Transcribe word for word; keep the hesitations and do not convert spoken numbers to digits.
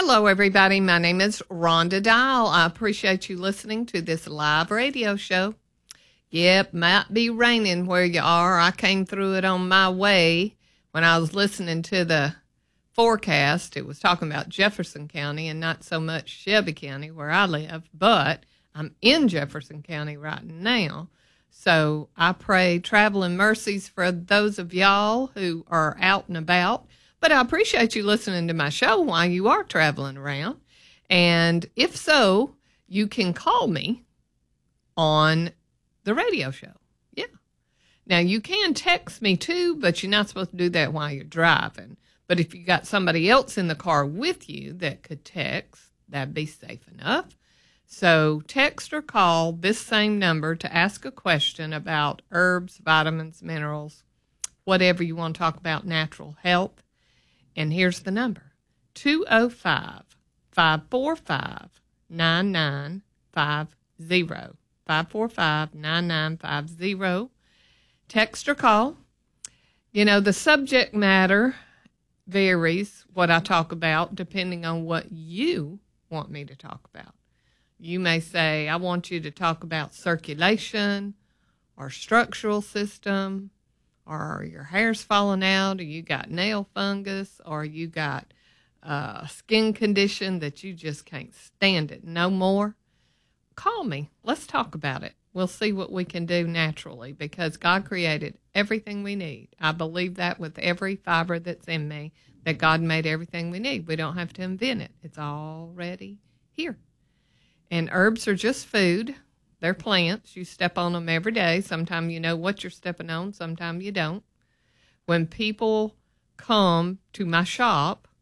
Hello, everybody. My name is Rhonda Dial. I appreciate you listening to this live radio show. Yep, might be raining where you are. I came through it on my way when I was listening to the forecast. It was talking about Jefferson County and not so much Shelby County where I live, but I'm in Jefferson County right now. So I pray traveling mercies for those of y'all who are out and about. But I appreciate you listening to my show while you are traveling around. And if so, you can call me on the radio show. Yeah. Now, you can text me too, but you're not supposed to do that while you're driving. But if you got somebody else in the car with you that could text, that'd be safe enough. So text or call this same number to ask a question about herbs, vitamins, minerals, whatever you want to talk about, natural health. And here's the number, two oh five, five four five, nine nine five zero, five four five, nine nine five zero. Text or call. You know, the subject matter varies what I talk about depending on what you want me to talk about. You may say, I want you to talk about circulation or structural system, or your hair's falling out, or you got nail fungus, or you got a skin condition that you just can't stand it no more. Call me. Let's talk about it. We'll see what we can do naturally because God created everything we need. I believe that with every fiber that's in me, that God made everything we need. We don't have to invent it. It's already here. And herbs are just food. They're plants. You step on them every day. Sometimes you know what you're stepping on. Sometimes you don't. When people come to my shop,